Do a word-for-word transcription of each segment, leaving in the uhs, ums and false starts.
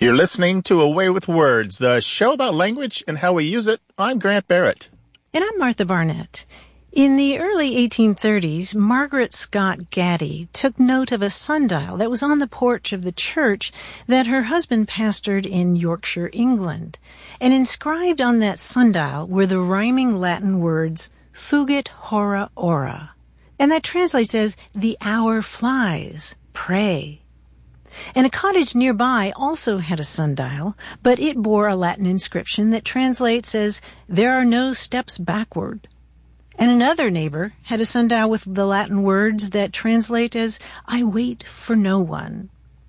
You're listening to Away with Words, the show about language and how we use it. I'm Grant Barrett. And I'm Martha Barnett. In the early eighteen thirties, Margaret Scott Gatty took note of a sundial that was on the porch of the church that her husband pastored in Yorkshire, England. And inscribed on that sundial were the rhyming Latin words, Fugit hora ora. And that translates as, the hour flies, pray. And a cottage nearby also had a sundial, but it bore a Latin inscription that translates as, there are no steps backward. And another neighbor had a sundial with the Latin words that translate as, I wait for no one.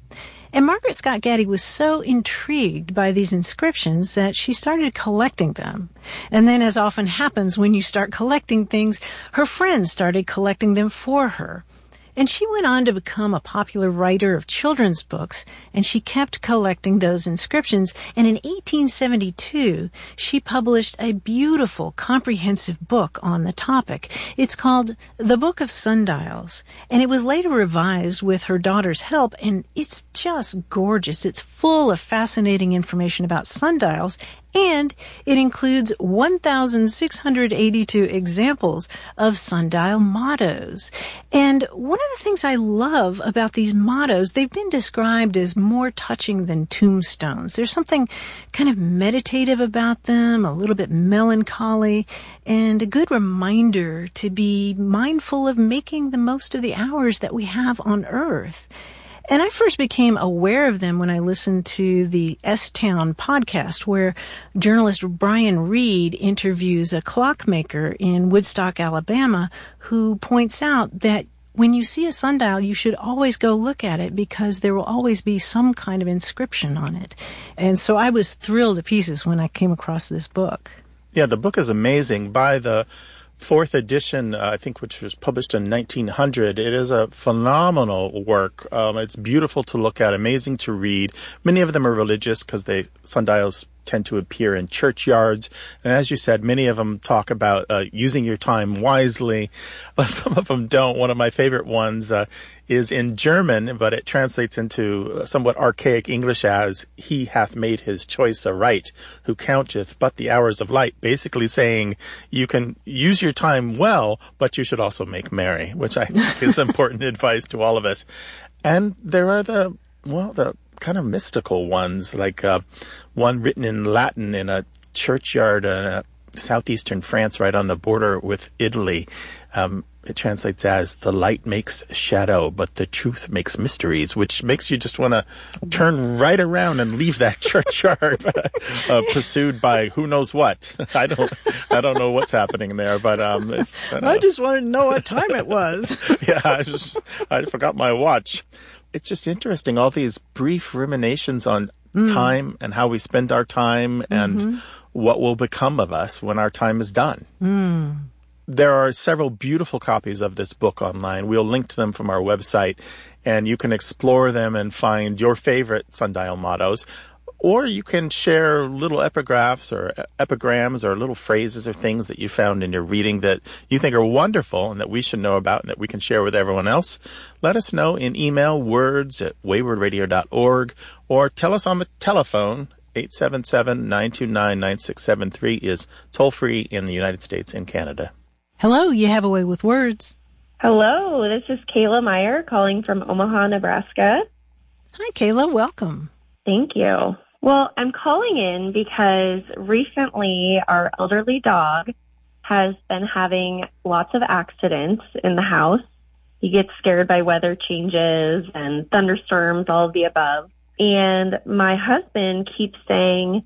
And Margaret Scott Gatty was so intrigued by these inscriptions that she started collecting them. And then, as often happens when you start collecting things, her friends started collecting them for her. And she went on to become a popular writer of children's books, and she kept collecting those inscriptions. And in eighteen seventy-two, she published a beautiful, comprehensive book on the topic. It's called The Book of Sundials, and it was later revised with her daughter's help, and it's just gorgeous. It's full of fascinating information about sundials, and it includes one thousand six hundred eighty-two examples of sundial mottos. And one of the things I love about these mottos, they've been described as more touching than tombstones. There's something kind of meditative about them, a little bit melancholy, and a good reminder to be mindful of making the most of the hours that we have on earth. And I first became aware of them when I listened to the S-Town podcast, where journalist Brian Reed interviews a clockmaker in Woodstock, Alabama, who points out that when you see a sundial, you should always go look at it because there will always be some kind of inscription on it. And so I was thrilled to pieces when I came across this book. Yeah, the book is amazing. By the fourth edition, uh, I think, which was published in nineteen hundred. It is a phenomenal work. Um, it's beautiful to look at, amazing to read. Many of them are religious because they sundials tend to appear in churchyards. And as you said, many of them talk about uh, using your time wisely, but some of them don't. One of my favorite ones uh, is in German, but it translates into somewhat archaic English as, he hath made his choice aright, who counteth but the hours of light, basically saying you can use your time well, but you should also make merry, which I think is important advice to all of us. And there are the, well, the kind of mystical ones, like uh, one written in Latin in a churchyard in uh, southeastern France, right on the border with Italy. Um, it translates as, the light makes shadow, but the truth makes mysteries, which makes you just want to turn right around and leave that churchyard, uh, pursued by who knows what. I don't, I don't know what's happening there, but um, it's, I, I just wanted to know what time it was. Yeah, I just, I forgot my watch. It's just interesting, all these brief ruminations on mm. time and how we spend our time and mm-hmm. what will become of us when our time is done. Mm. There are several beautiful copies of this book online. We'll link to them from our website, and you can explore them and find your favorite sundial mottos. Or you can share little epigraphs or epigrams or little phrases or things that you found in your reading that you think are wonderful and that we should know about and that we can share with everyone else. Let us know in email, words at wayward radio dot org, or tell us on the telephone. eight seven seven, nine two nine, nine six seven three is toll-free in the United States and Canada. Hello, you have a way with words. Hello, this is Kayla Meyer calling from Omaha, Nebraska. Hi, Kayla. Welcome. Thank you. Well, I'm calling in because recently our elderly dog has been having lots of accidents in the house. He gets scared by weather changes and thunderstorms, all of the above. And my husband keeps saying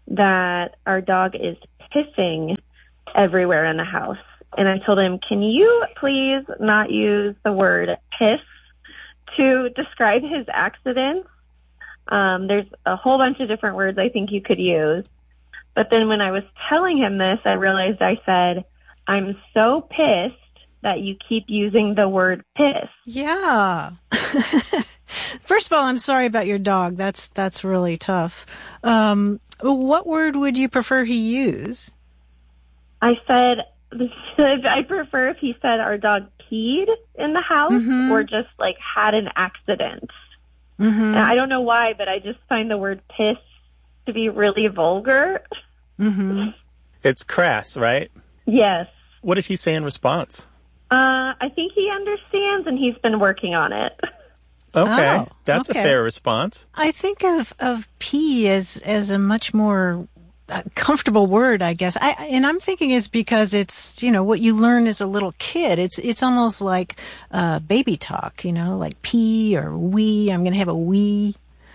that our dog is pissing everywhere in the house. And I told him, can you please not use the word piss to describe his accidents? Um, there's a whole bunch of different words I think you could use. But then when I was telling him this, I realized I said, I'm so pissed that you keep using the word piss. Yeah. First of all, I'm sorry about your dog. That's that's really tough. Um, what word would you prefer he use? I said, I prefer if he said our dog peed in the house mm-hmm. or just like had an accident. Mm-hmm. And I don't know why, but I just find the word piss to be really vulgar. Mm-hmm. It's crass, right? Yes. What did he say in response? Uh, I think he understands, and he's been working on it. Okay, Oh, that's okay. a fair response. I think of, of pee as, as a much more uh, comfortable word, I guess. I, and I'm thinking it's because it's, you know, what you learn as a little kid. It's, it's almost like, uh, baby talk, you know, like pee or wee. I'm going to have a wee.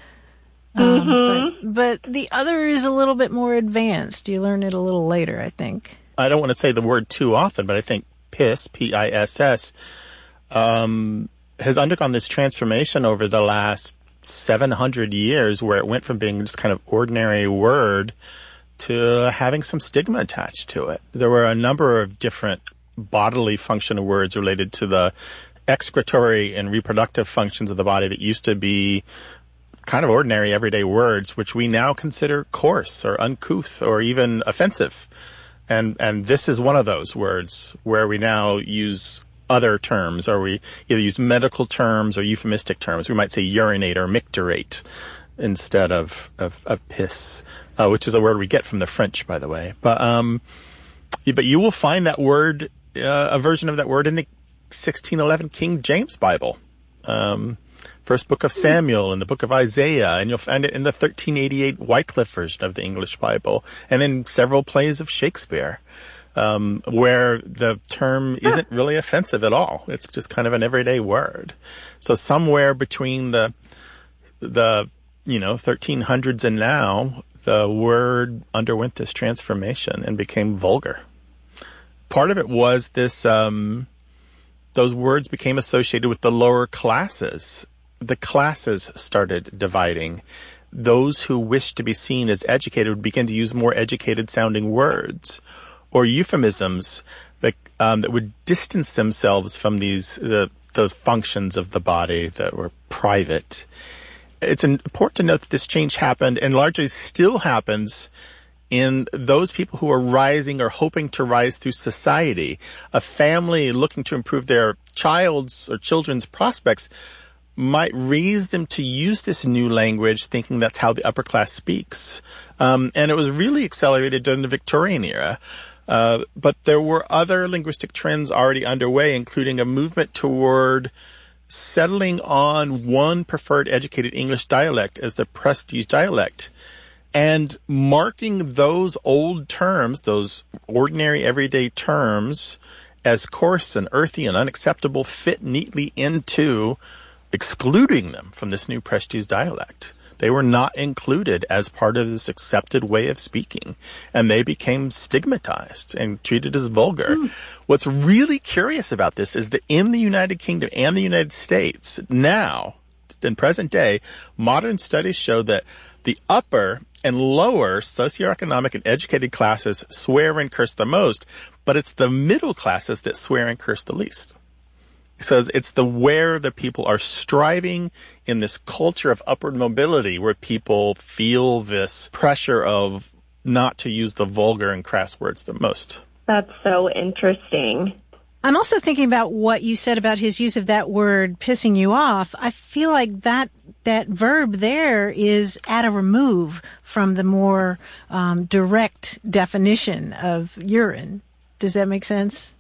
Um, Mm-hmm. but, but the other is a little bit more advanced. You learn it a little later, I think. I don't want to say the word too often, but I think piss, P I S S, um, has undergone this transformation over the last seven hundred years, where it went from being just kind of ordinary word to having some stigma attached to it. There were a number of different bodily functional words related to the excretory and reproductive functions of the body that used to be kind of ordinary everyday words, which we now consider coarse or uncouth or even offensive. And and this is one of those words where we now use other terms, or we either use medical terms or euphemistic terms. We might say urinate or micturate instead of, of, of piss, uh, which is a word we get from the French, by the way. But um, but you will find that word, uh, a version of that word in the sixteen eleven King James Bible. Um, First book of Samuel and the book of Isaiah, and you'll find it in the thirteen eighty-eight Wycliffe version of the English Bible, and in several plays of Shakespeare, um, where the term isn't really offensive at all. It's just kind of an everyday word. So somewhere between the, the, you know, thirteen hundreds and now, the word underwent this transformation and became vulgar. Part of it was this, um, those words became associated with the lower classes. The classes started dividing. Those who wished to be seen as educated would begin to use more educated sounding words or euphemisms that, um, that would distance themselves from these, the, the functions of the body that were private. It's important to note that this change happened and largely still happens in those people who are rising or hoping to rise through society. A family looking to improve their child's or children's prospects might raise them to use this new language, thinking that's how the upper class speaks. Um, and it was really accelerated during the Victorian era. Uh, but there were other linguistic trends already underway, including a movement toward settling on one preferred educated English dialect as the prestige dialect, and marking those old terms, those ordinary everyday terms, as coarse and earthy and unacceptable, fit neatly into excluding them from this new prestige dialect. They were not included as part of this accepted way of speaking, and they became stigmatized and treated as vulgar. Mm. What's really curious about this is that in the United Kingdom and the United States, now, in present day, modern studies show that the upper and lower socioeconomic and educated classes swear and curse the most, but it's the middle classes that swear and curse the least. So it's the where the people are striving in this culture of upward mobility, where people feel this pressure of not to use the vulgar and crass words the most. That's so interesting. I'm also thinking about what you said about his use of that word pissing you off. I feel like that that verb there is at a remove from the more um, direct definition of urine. Does that make sense?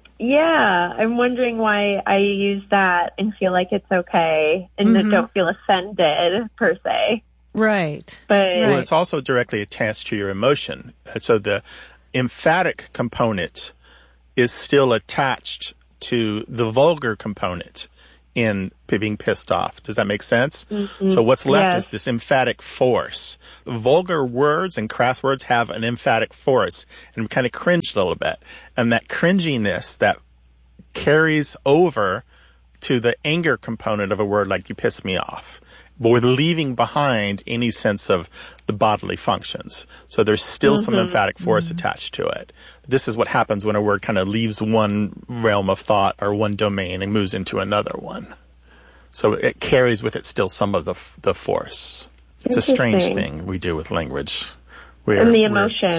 Yeah, I'm wondering why I use that and feel like it's okay and mm-hmm. don't feel offended, per se. Right. But well, it's also directly attached to your emotion. So the emphatic component is still attached to the vulgar component in being pissed off. Does that make sense? Mm-hmm. So what's left yes. is this emphatic force. Vulgar words and crass words have an emphatic force, and we kind of cringe a little bit. And that cringiness that carries over to the anger component of a word like you piss me off, but we're leaving behind any sense of the bodily functions. So there's still mm-hmm. some emphatic force mm-hmm. attached to it. This is what happens when a word kind of leaves one realm of thought or one domain and moves into another one. So it carries with it still some of the the force. It's a strange thing we do with language. We're, and the emotion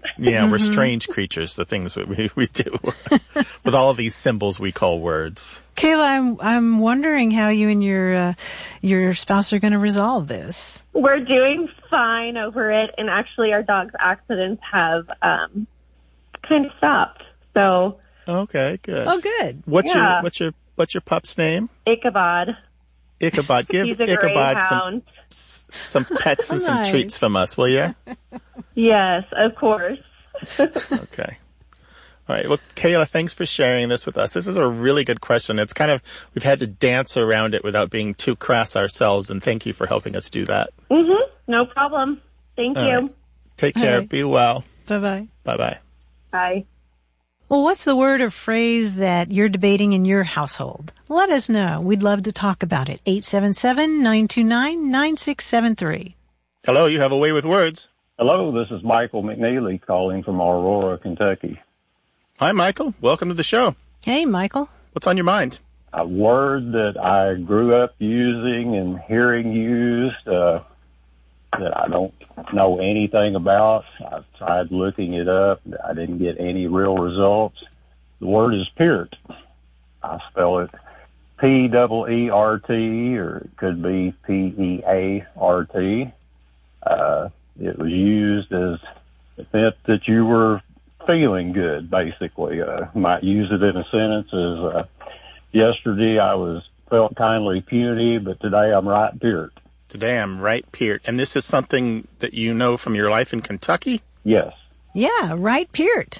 Yeah, we're strange creatures, the things that we, we do with all of these symbols we call words. Kayla, I'm I'm wondering how you and your uh, your spouse are going to resolve this. We're doing fine over it, and actually our dog's accidents have um, kind of stopped. So Okay, good. Oh, good. What's Yeah. your what's your what's your pup's name? Ichabod. Ichabod. Give He's a Ichabod some greyhound. some pets and some Nice. treats from us, will you? Yes, of course. Okay. All right. Well, Kayla, thanks for sharing this with us. This is a really good question. It's kind of, we've had to dance around it without being too crass ourselves, and thank you for helping us do that. Mm-hmm. No problem. Thank All you. right. Take care. All right. Be well. Bye-bye. Bye-bye. Bye. Well, what's the word or phrase that you're debating in your household? Let us know. We'd love to talk about it. eight seven seven, nine two nine, nine six seven three. Hello, you have a way with words. Hello, this is Michael McNeely calling from Aurora, Kentucky. Hi, Michael. Welcome to the show. Hey, Michael. What's on your mind? A word that I grew up using and hearing used uh, that I don't know anything about. I've tried looking it up. I didn't get any real results. The word is peart. I spell it P E E R T, or it could be P E A R T. Uh, it was used as it meant that you were feeling good, basically. Uh, might use it in a sentence as, uh, yesterday I was felt kindly puny, but today I'm right peart. Today I'm right peart. And this is something that you know from your life in Kentucky? Yes. Yeah, right, Peart.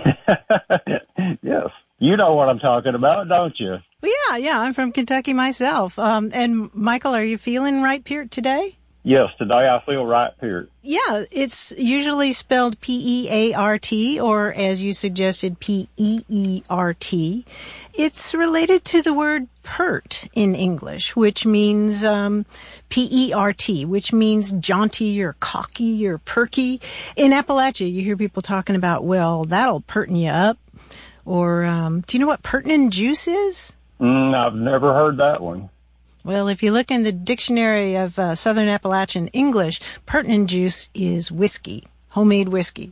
Yes. You know what I'm talking about, don't you? Well, yeah, yeah, I'm from Kentucky myself. Um, and Michael, are you feeling right, Peart, today? Yes, today I feel right peart. Yeah, it's usually spelled P E A R T, or as you suggested, P E E R T. It's related to the word pert in English, which means um, P E R T, which means jaunty or cocky or perky. In Appalachia, you hear people talking about, well, that'll perten you up. Or um, do you know what pertinent juice is? Mm, I've never heard that one. Well, if you look in the dictionary of uh, Southern Appalachian English, pertinent juice is whiskey, homemade whiskey.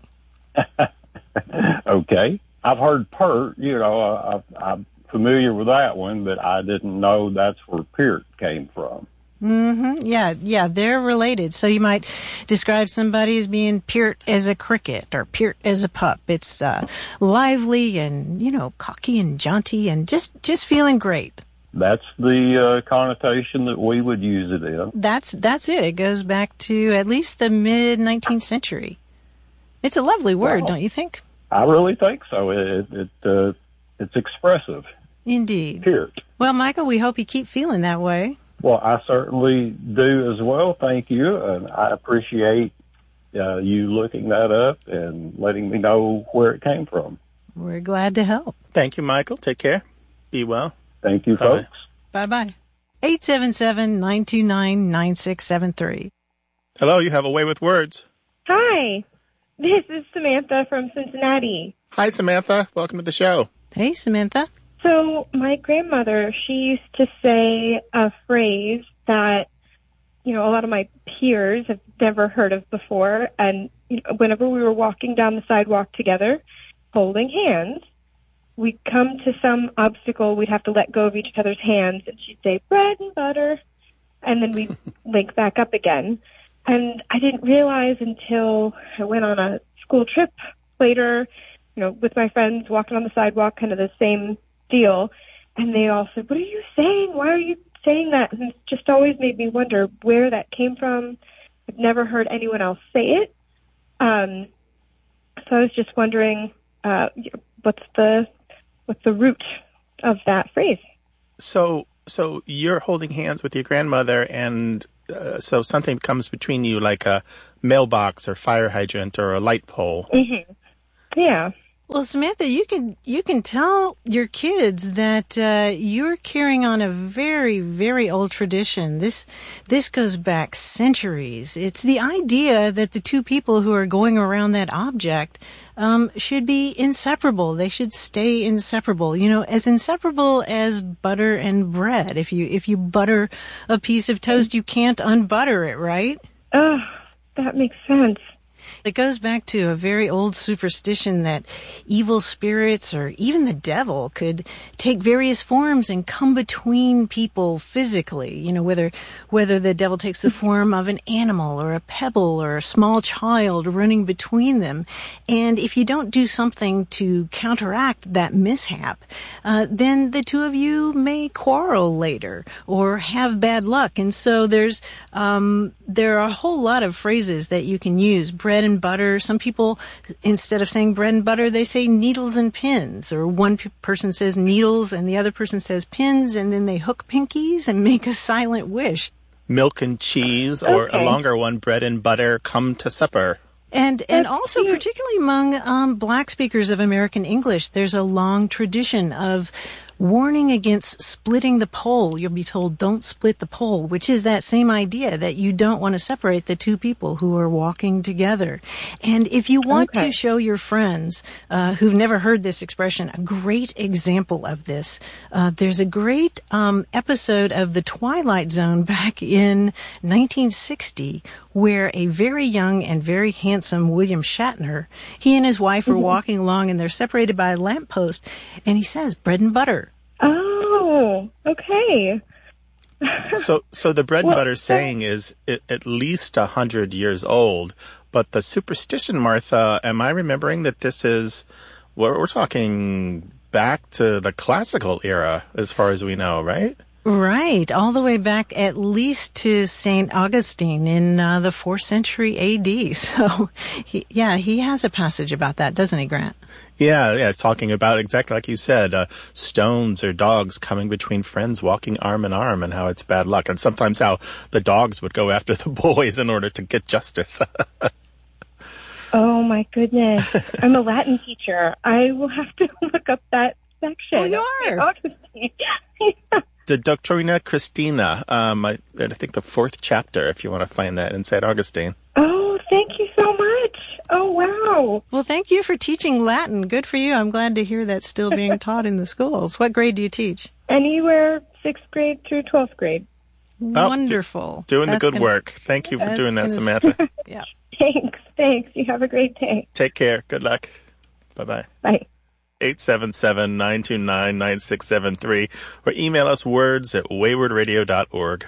Okay. I've heard pert, you know, I, I, I'm familiar with that one, but I didn't know that's where peart came from. Mm-hmm. Yeah, yeah, they're related. So you might describe somebody as being peart as a cricket or peart as a pup. It's uh, lively and, you know, cocky and jaunty and just, just feeling great. That's the uh, connotation that we would use it in. That's that's it. It goes back to at least the mid-nineteenth century. It's a lovely word, Wow. don't you think? I really think so. It, it uh, it's expressive. Indeed. Peart. Well, Michael, we hope you keep feeling that way. Well, I certainly do as well. Thank you, and I appreciate uh, you looking that up and letting me know where it came from. We're glad to help. Thank you, Michael. Take care. Be well. Thank you, Bye-bye. folks. Bye-bye. eight seven seven, nine two nine, nine six seven three. Hello, you have a way with words. Hi, this is Samantha from Cincinnati. Hi, Samantha. Welcome to the show. Hey, Samantha. So my grandmother, she used to say a phrase that, you know, a lot of my peers have never heard of before. And you know, whenever we were walking down the sidewalk together, holding hands, we'd come to some obstacle, we'd have to let go of each other's hands, and she'd say, bread and butter, and then we'd link back up again. And I didn't realize until I went on a school trip later, you know, with my friends, walking on the sidewalk, kind of the same deal, and they all said, what are you saying? Why are you saying that? And it just always made me wonder where that came from. I've never heard anyone else say it. Um, so I was just wondering, uh, what's the what's the root of that phrase? So, so you're holding hands with your grandmother, and uh, so something comes between you, like a mailbox or fire hydrant or a light pole. Mm-hmm. Yeah. Well, Samantha, you can you can tell your kids that uh, you're carrying on a very, very old tradition. This this goes back centuries. It's the idea that the two people who are going around that object um, should be inseparable. They should stay inseparable. You know, as inseparable as butter and bread. If you if you butter a piece of toast, you can't unbutter it, right? Oh, that makes sense. It goes back to a very old superstition that evil spirits or even the devil could take various forms and come between people physically. You know, whether whether the devil takes the form of an animal or a pebble or a small child running between them. And if you don't do something to counteract that mishap, uh, then the two of you may quarrel later or have bad luck. And so there's um, there are a whole lot of phrases that you can use. Bread and butter. Some people, instead of saying bread and butter, they say needles and pins. Or one p- person says needles and the other person says pins, and then they hook pinkies and make a silent wish. Milk and cheese, or Okay. a longer one, bread and butter, come to supper. And and That's also, cute. particularly among um, black speakers of American English, there's a long tradition of warning against splitting the pole. You'll be told, don't split the pole, which is that same idea that you don't want to separate the two people who are walking together. And if you want Okay. to show your friends uh, who've never heard this expression a great example of this, uh, there's a great um, episode of The Twilight Zone back in nineteen sixty where a very young and very handsome William Shatner, he and his wife are walking along and they're separated by a lamppost, and he says, bread and butter. Oh, okay. So, so the bread and Well, butter saying is i- at least a hundred years old, but the superstition, Martha, am I remembering that this is, we're, we're talking back to the classical era, as far as we know, right? Right, all the way back at least to Saint Augustine in uh, the fourth century A D. So, he, yeah, he has a passage about that, doesn't he, Grant? Yeah, yeah, it's talking about exactly like you said, uh, stones or dogs coming between friends walking arm in arm and how it's bad luck. And sometimes how the dogs would go after the boys in order to get justice. Oh my goodness. I'm a Latin teacher. I will have to look up that section. Oh, you are? Augustine. The Doctrina Christina, um, I, I think the fourth chapter, if you want to find that in Saint Augustine. Oh, thank you so much. Oh, wow. Well, thank you for teaching Latin. Good for you. I'm glad to hear that's still being taught in the schools. What grade do you teach? Anywhere sixth grade through twelfth grade. Oh, Wonderful. Doing That's the good gonna- work. Thank you for that's doing that, gonna- Samantha. Yeah. Thanks. Thanks. You have a great day. Take care. Good luck. Bye-bye. Bye. eight seven seven, nine two nine, nine six seven three or email us words at wayward radio dot org.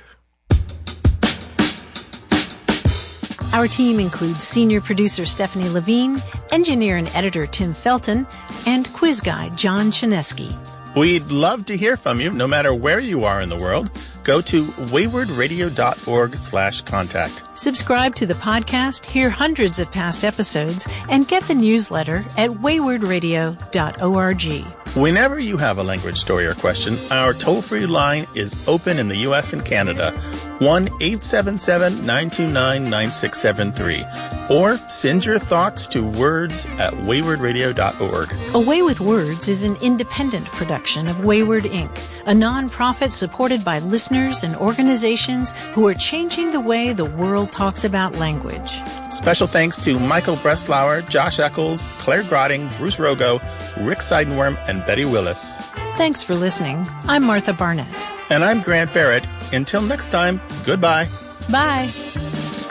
Our team includes senior producer Stephanie Levine, engineer and editor Tim Felton, and quiz guy John Chinesky. We'd love to hear from you, no matter where you are in the world. Go to wayward radio dot org slash contact. Subscribe to the podcast, hear hundreds of past episodes, and get the newsletter at wayward radio dot org. Whenever you have a language story or question, our toll-free line is open in the U S and Canada, one eight seven seven, nine two nine, nine six seven three. Or send your thoughts to words at wayward radio dot org. Away with Words is an independent production of Wayward Incorporated, a nonprofit supported by listeners and organizations who are changing the way the world talks about language. Special thanks to Michael Breslauer, Josh Eccles, Claire Grotting, Bruce Rogo, Rick Seidenworm, and Betty Willis. Thanks for listening. I'm Martha Barnett. And I'm Grant Barrett. Until next time, goodbye. Bye.